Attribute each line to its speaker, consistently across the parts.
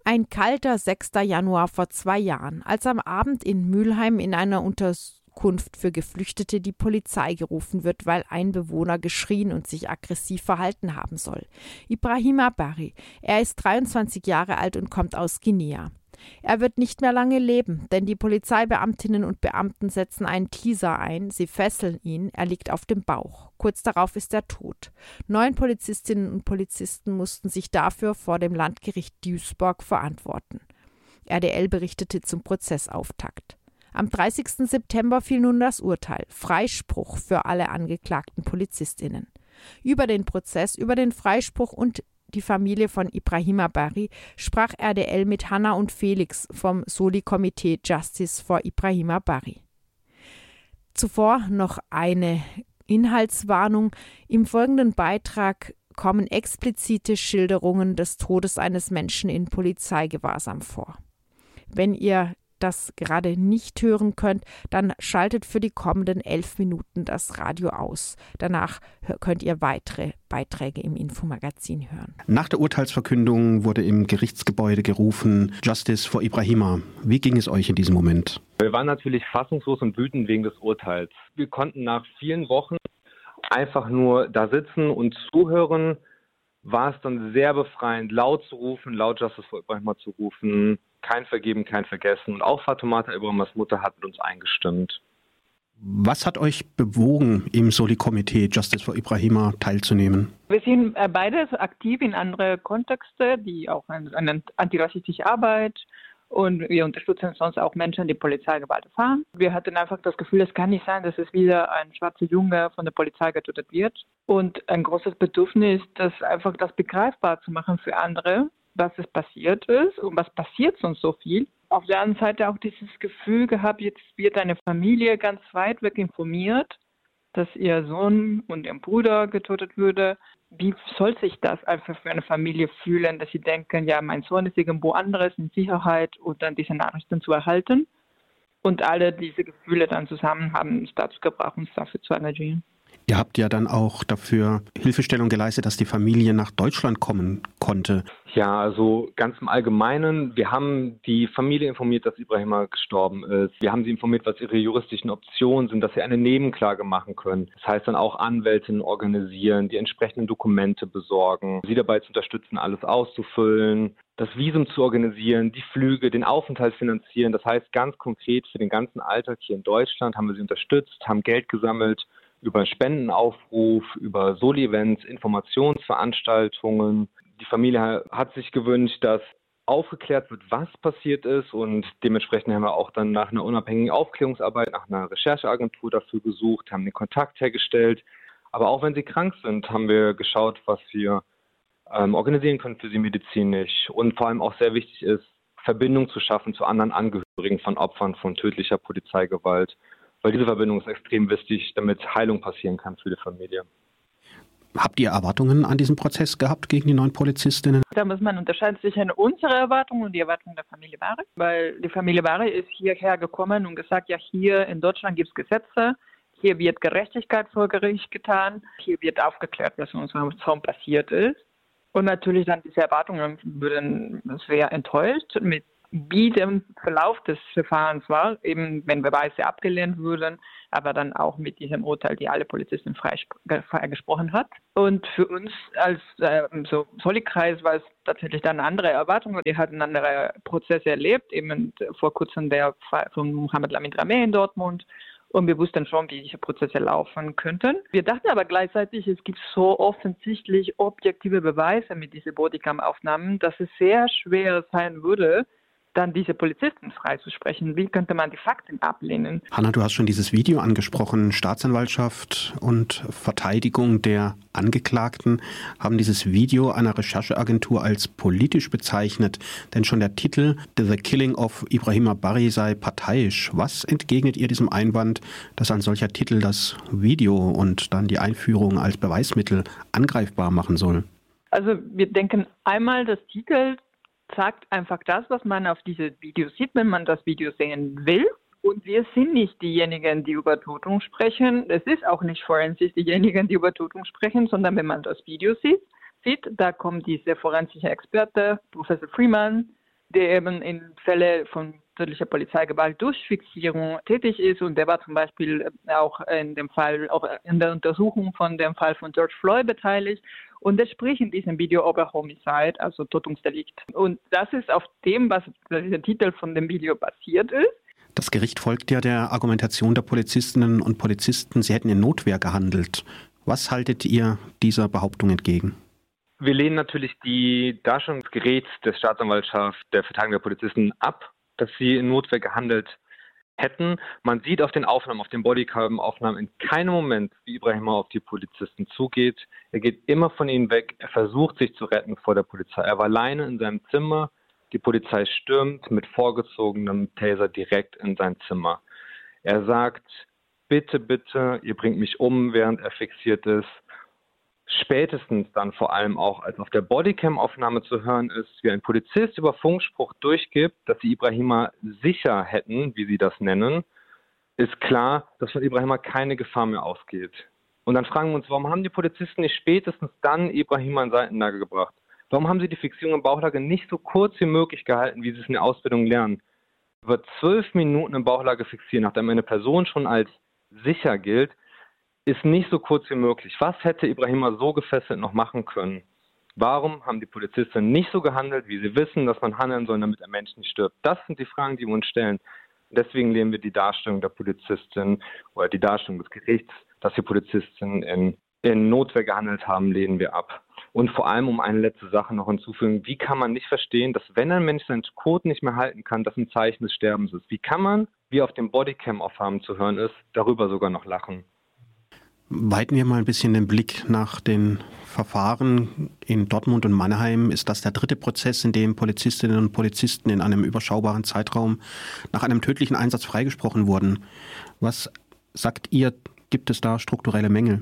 Speaker 1: Ein kalter 6. Januar vor 2 Jahren, als am Abend in Mülheim in einer Unterkunft für Geflüchtete die Polizei gerufen wird, weil ein Bewohner geschrien und sich aggressiv verhalten haben soll. Ibrahima Barry, er ist 23 Jahre alt und kommt aus Guinea. Er wird nicht mehr lange leben, denn die Polizeibeamtinnen und Beamten setzen einen Teaser ein, sie fesseln ihn, er liegt auf dem Bauch. Kurz darauf ist er tot. 9 Polizistinnen und Polizisten mussten sich dafür vor dem Landgericht Duisburg verantworten. RDL berichtete zum Prozessauftakt. Am 30. September fiel nun das Urteil, Freispruch für alle angeklagten PolizistInnen. Über den Prozess, über den Freispruch und die Familie von Ibrahima Barry sprach RDL mit Hanna und Felix vom Soli-Komitee Justice for Ibrahima Barry. Zuvor noch eine Inhaltswarnung. Im folgenden Beitrag kommen explizite Schilderungen des Todes eines Menschen in Polizeigewahrsam vor. Wenn ihr das gerade nicht hören könnt, dann schaltet für die kommenden 11 Minuten das Radio aus. Danach könnt ihr weitere Beiträge im Infomagazin hören.
Speaker 2: Nach der Urteilsverkündung wurde im Gerichtsgebäude gerufen, Justice for Ibrahima. Wie ging es euch in diesem Moment?
Speaker 3: Wir waren natürlich fassungslos und wütend wegen des Urteils. Wir konnten nach vielen Wochen einfach nur da sitzen und zuhören. War es dann sehr befreiend, laut zu rufen, laut Justice for Ibrahima zu rufen. Kein Vergeben, kein Vergessen. Und auch Fatoumata Ibrahimas Mutter hat mit uns eingestimmt.
Speaker 2: Was hat euch bewogen, im Soli-Komitee Justice for Ibrahima teilzunehmen?
Speaker 4: Wir sind beides aktiv in andere Kontexte, die auch eine antirassistische Arbeit, und wir unterstützen sonst auch Menschen, die Polizeigewalt erfahren. Wir hatten einfach das Gefühl, es kann nicht sein, dass es wieder ein schwarzer Junge von der Polizei getötet wird. Und ein großes Bedürfnis, das einfach das begreifbar zu machen für andere, was es passiert ist und was passiert sonst so viel. Auf der anderen Seite auch dieses Gefühl gehabt, jetzt wird eine Familie ganz weit weg informiert, dass ihr Sohn und ihr Bruder getötet wurde. Wie soll sich das einfach für eine Familie fühlen, dass sie denken, ja, mein Sohn ist irgendwo anderes in Sicherheit, und dann diese Nachrichten zu erhalten. Und alle diese Gefühle dann zusammen haben uns dazu gebracht, uns dafür zu engagieren.
Speaker 2: Ihr habt ja dann auch dafür Hilfestellung geleistet, dass die Familie nach Deutschland kommen konnte.
Speaker 3: Ja, also ganz im Allgemeinen, wir haben die Familie informiert, dass Ibrahima gestorben ist. Wir haben sie informiert, was ihre juristischen Optionen sind, dass sie eine Nebenklage machen können. Das heißt dann auch Anwältinnen organisieren, die entsprechenden Dokumente besorgen, sie dabei zu unterstützen, alles auszufüllen, das Visum zu organisieren, die Flüge, den Aufenthalt finanzieren. Das heißt ganz konkret für den ganzen Alltag hier in Deutschland haben wir sie unterstützt, haben Geld gesammelt, über Spendenaufruf, über Soli-Events, Informationsveranstaltungen. Die Familie hat sich gewünscht, dass aufgeklärt wird, was passiert ist, und dementsprechend haben wir auch dann nach einer unabhängigen Aufklärungsarbeit, nach einer Rechercheagentur dafür gesucht, haben den Kontakt hergestellt. Aber auch wenn sie krank sind, haben wir geschaut, was wir organisieren können für sie medizinisch, und vor allem auch sehr wichtig ist, Verbindung zu schaffen zu anderen Angehörigen von Opfern von tödlicher Polizeigewalt. Weil diese Verbindung ist extrem wichtig, damit Heilung passieren kann für die Familie.
Speaker 2: Habt ihr Erwartungen an diesen Prozess gehabt gegen die 9 Polizistinnen?
Speaker 4: Da muss man unterscheiden zwischen unserer Erwartung und die Erwartung der Familie Barry. Weil die Familie Barry ist hierher gekommen und gesagt, ja, hier in Deutschland gibt es Gesetze, hier wird Gerechtigkeit vor Gericht getan, hier wird aufgeklärt, was unserem Sohn passiert ist. Und natürlich dann diese Erwartungen würden sehr enttäuscht mit wie der Verlauf des Verfahrens war, eben wenn Beweise abgelehnt wurden, aber dann auch mit diesem Urteil, die alle Polizisten freigesprochen hat. Und für uns als Soli-Kreis war es tatsächlich dann eine andere Erwartung. Wir hatten andere Prozesse erlebt, eben vor kurzem der Fall von Mohamed Lamin Rameh in Dortmund. Und wir wussten schon, wie diese Prozesse laufen könnten. Wir dachten aber gleichzeitig, es gibt so offensichtlich objektive Beweise mit diesen Bodycam-Aufnahmen, dass es sehr schwer sein würde, dann diese Polizisten freizusprechen. Wie könnte man die Fakten ablehnen?
Speaker 2: Hanna, du hast schon dieses Video angesprochen. Staatsanwaltschaft und Verteidigung der Angeklagten haben dieses Video einer Rechercheagentur als politisch bezeichnet. Denn schon der Titel The Killing of Ibrahima Barry sei parteiisch. Was entgegnet ihr diesem Einwand, dass ein solcher Titel das Video und dann die Einführung als Beweismittel angreifbar machen soll?
Speaker 4: Also wir denken einmal, das Titel sagt einfach das, was man auf diesem Video sieht, wenn man das Video sehen will. Und wir sind nicht diejenigen, die über Tötung sprechen. Es ist auch nicht forensisch diejenigen, die über Tötung sprechen, sondern wenn man das Video sieht, da kommt dieser forensische Experte, Professor Freeman, der eben in Fälle von tödlicher Polizeigewalt durch Fixierung tätig ist. Und der war zum Beispiel auch in der Untersuchung von dem Fall von George Floyd beteiligt. Und er spricht in diesem Video über Homicide, also Tötungsdelikt. Und das ist auf dem, was der Titel von dem Video basiert ist.
Speaker 2: Das Gericht folgt ja der Argumentation der Polizistinnen und Polizisten, sie hätten in Notwehr gehandelt. Was haltet ihr dieser Behauptung entgegen?
Speaker 3: Wir lehnen natürlich die Darstellung des Geräts der Staatsanwaltschaft, der Verteidigung der Polizisten ab, dass sie in Notwehr gehandelt hätten. Man sieht auf den Aufnahmen, auf den Bodycam-Aufnahmen in keinem Moment, wie Ibrahima auf die Polizisten zugeht. Er geht immer von ihnen weg. Er versucht, sich zu retten vor der Polizei. Er war alleine in seinem Zimmer. Die Polizei stürmt mit vorgezogenem Taser direkt in sein Zimmer. Er sagt, bitte, bitte, ihr bringt mich um, während er fixiert ist. Spätestens dann vor allem auch, als auf der Bodycam-Aufnahme zu hören ist, wie ein Polizist über Funkspruch durchgibt, dass sie Ibrahima sicher hätten, wie sie das nennen, ist klar, dass von Ibrahima keine Gefahr mehr ausgeht. Und dann fragen wir uns, warum haben die Polizisten nicht spätestens dann Ibrahima in Seitenlage gebracht? Warum haben sie die Fixierung in Bauchlage nicht so kurz wie möglich gehalten, wie sie es in der Ausbildung lernen? Über 12 Minuten in Bauchlage fixieren, nachdem eine Person schon als sicher gilt, ist nicht so kurz wie möglich. Was hätte Ibrahima so gefesselt noch machen können? Warum haben die Polizisten nicht so gehandelt, wie sie wissen, dass man handeln soll, damit ein Mensch nicht stirbt? Das sind die Fragen, die wir uns stellen. Deswegen lehnen wir die Darstellung der Polizistin oder die Darstellung des Gerichts, dass die Polizisten in Notwehr gehandelt haben, lehnen wir ab. Und vor allem, um eine letzte Sache noch hinzufügen, wie kann man nicht verstehen, dass wenn ein Mensch seinen Code nicht mehr halten kann, das ein Zeichen des Sterbens ist? Wie kann man, wie auf dem Bodycam-Aufnahmen zu hören ist, darüber sogar noch lachen?
Speaker 2: Weiten wir mal ein bisschen den Blick nach den Verfahren in Dortmund und Mannheim. Ist das der dritte Prozess, in dem Polizistinnen und Polizisten in einem überschaubaren Zeitraum nach einem tödlichen Einsatz freigesprochen wurden? Was sagt ihr, gibt es da strukturelle Mängel?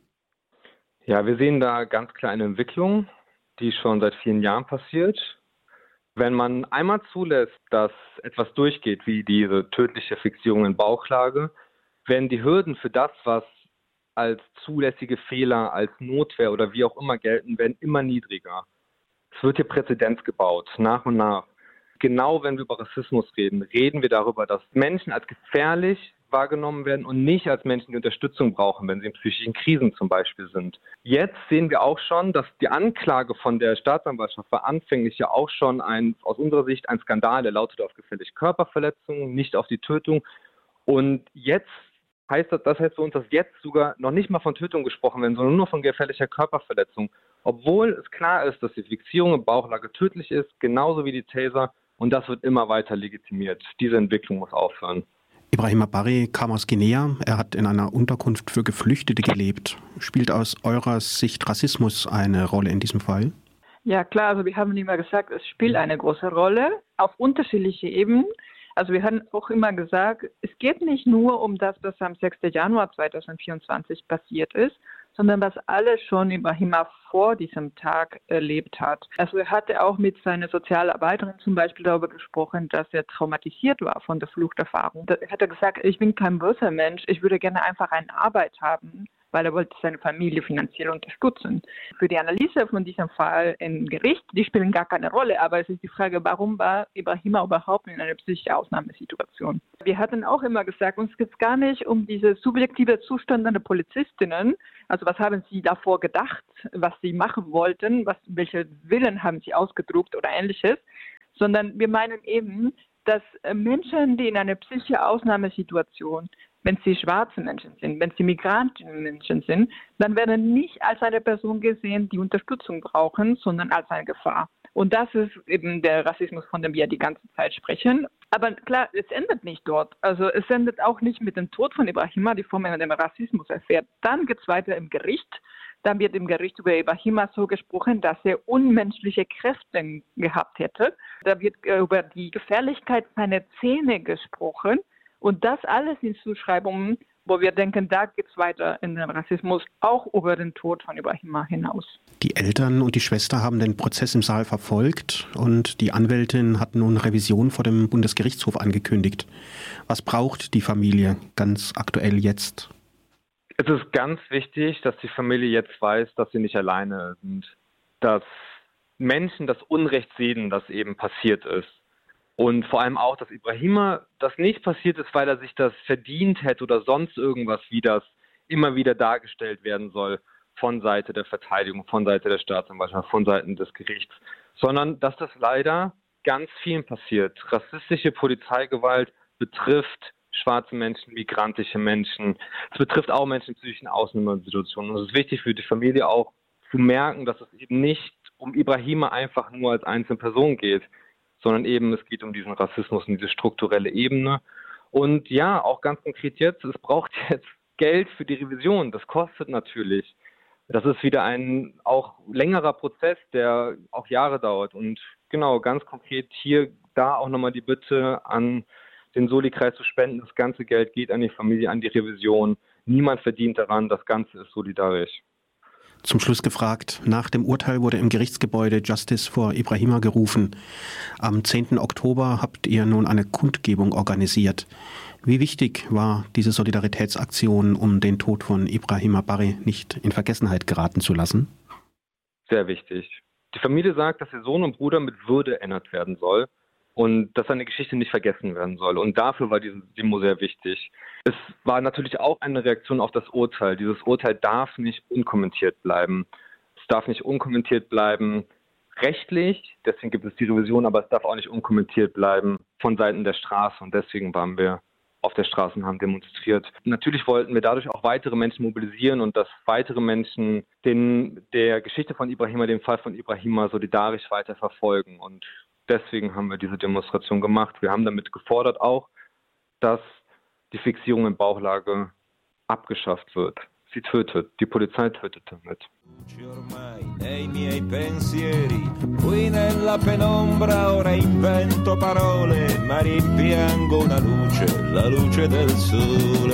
Speaker 3: Ja, wir sehen da ganz klar eine Entwicklung, die schon seit vielen Jahren passiert. Wenn man einmal zulässt, dass etwas durchgeht, wie diese tödliche Fixierung in Bauchlage, werden die Hürden für das, was als zulässige Fehler, als Notwehr oder wie auch immer gelten, werden immer niedriger. Es wird hier Präzedenz gebaut, nach und nach. Genau wenn wir über Rassismus reden, reden wir darüber, dass Menschen als gefährlich wahrgenommen werden und nicht als Menschen, die Unterstützung brauchen, wenn sie in psychischen Krisen zum Beispiel sind. Jetzt sehen wir auch schon, dass die Anklage von der Staatsanwaltschaft war anfänglich ja auch schon aus unserer Sicht ein Skandal, der lautete auf gefährliche Körperverletzung, nicht auf die Tötung. Und jetzt heißt das für uns, dass jetzt sogar noch nicht mal von Tötung gesprochen werden, sondern nur von gefährlicher Körperverletzung. Obwohl es klar ist, dass die Fixierung in Bauchlage tödlich ist, genauso wie die Taser. Und das wird immer weiter legitimiert. Diese Entwicklung muss aufhören.
Speaker 2: Ibrahima Barry kam aus Guinea. Er hat in einer Unterkunft für Geflüchtete gelebt. Spielt aus eurer Sicht Rassismus eine Rolle in diesem Fall?
Speaker 4: Ja klar, also wir haben immer gesagt, es spielt eine große Rolle auf unterschiedliche Ebenen. Also wir haben auch immer gesagt, es geht nicht nur um das, was am 6. Januar 2024 passiert ist, sondern was alles schon Ibrahima vor diesem Tag erlebt hat. Also er hatte auch mit seiner Sozialarbeiterin zum Beispiel darüber gesprochen, dass er traumatisiert war von der Fluchterfahrung. Er hat gesagt, ich bin kein böser Mensch, ich würde gerne einfach eine Arbeit haben, weil er wollte seine Familie finanziell unterstützen. Für die Analyse von diesem Fall im Gericht, die spielen gar keine Rolle, aber es ist die Frage, warum war Ibrahima überhaupt in einer psychischen Ausnahmesituation? Wir hatten auch immer gesagt, uns geht es gar nicht um diese subjektive Zustände der Polizistinnen, also was haben sie davor gedacht, was sie machen wollten, welche Willen haben sie ausgedruckt oder ähnliches, sondern wir meinen eben, dass Menschen, die in einer psychischen Ausnahmesituation, wenn sie schwarze Menschen sind, wenn sie Migrantenmenschen sind, dann werden nicht als eine Person gesehen, die Unterstützung brauchen, sondern als eine Gefahr. Und das ist eben der Rassismus, von dem wir die ganze Zeit sprechen. Aber klar, es endet nicht dort. Also es endet auch nicht mit dem Tod von Ibrahima, die Form dem Rassismus erfährt. Dann geht es weiter im Gericht. Dann wird im Gericht über Ibrahima so gesprochen, dass er unmenschliche Kräfte gehabt hätte. Da wird über die Gefährlichkeit seiner Zähne gesprochen. Und das alles in Zuschreibungen, wo wir denken, da geht es weiter in den Rassismus, auch über den Tod von Ibrahima hinaus.
Speaker 2: Die Eltern und die Schwester haben den Prozess im Saal verfolgt und die Anwältin hat nun Revision vor dem Bundesgerichtshof angekündigt. Was braucht die Familie ganz aktuell jetzt?
Speaker 3: Es ist ganz wichtig, dass die Familie jetzt weiß, dass sie nicht alleine sind. Dass Menschen das Unrecht sehen, das eben passiert ist. Und vor allem auch, dass Ibrahima das nicht passiert ist, weil er sich das verdient hätte oder sonst irgendwas, wie das immer wieder dargestellt werden soll von Seite der Verteidigung, von Seite der Staatsanwaltschaft, von Seiten des Gerichts, sondern dass das leider ganz vielen passiert. Rassistische Polizeigewalt betrifft schwarze Menschen, migrantische Menschen. Es betrifft auch Menschen in psychischen Ausnahmesituationen. Und es ist wichtig für die Familie auch zu merken, dass es eben nicht um Ibrahima einfach nur als einzelne Person geht, sondern eben es geht um diesen Rassismus und diese strukturelle Ebene. Und ja, auch ganz konkret jetzt, es braucht jetzt Geld für die Revision. Das kostet natürlich. Das ist wieder ein auch längerer Prozess, der auch Jahre dauert. Und genau, ganz konkret hier, da auch nochmal die Bitte an den Soli-Kreis zu spenden. Das ganze Geld geht an die Familie, an die Revision. Niemand verdient daran. Das Ganze ist solidarisch.
Speaker 2: Zum Schluss gefragt, nach dem Urteil wurde im Gerichtsgebäude Justice for Ibrahima gerufen. Am 10. Oktober habt ihr nun eine Kundgebung organisiert. Wie wichtig war diese Solidaritätsaktion, um den Tod von Ibrahima Barry nicht in Vergessenheit geraten zu lassen?
Speaker 3: Sehr wichtig. Die Familie sagt, dass ihr Sohn und Bruder mit Würde erinnert werden soll und dass seine Geschichte nicht vergessen werden soll. Und dafür war diese Demo sehr wichtig. Es war natürlich auch eine Reaktion auf das Urteil. Dieses Urteil darf nicht unkommentiert bleiben. Es darf nicht unkommentiert bleiben rechtlich, deswegen gibt es die Revision, aber es darf auch nicht unkommentiert bleiben von Seiten der Straße. Und deswegen waren wir auf der Straße und haben demonstriert. Natürlich wollten wir dadurch auch weitere Menschen mobilisieren und dass weitere Menschen der Geschichte von Ibrahima, dem Fall von Ibrahima solidarisch weiter verfolgen. Und deswegen haben wir diese Demonstration gemacht. Wir haben damit gefordert auch, dass die Fixierung in Bauchlage abgeschafft wird. Sie tötet, die Polizei tötet damit.
Speaker 5: Ormai nei miei pensieri, qui nella penombra ora invento parole, ma rimpiango una luce, la luce del sole.